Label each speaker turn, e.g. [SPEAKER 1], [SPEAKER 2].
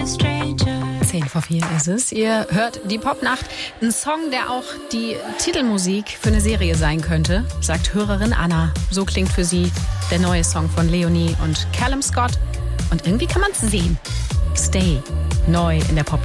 [SPEAKER 1] 10:04 ist es. Ihr hört die Popnacht. Ein Song, der auch die Titelmusik für eine Serie sein könnte, sagt Hörerin Anna. So klingt für sie der neue Song von Leonie und Callum Scott. Und irgendwie kann man es sehen. Stay, neu in der Pop.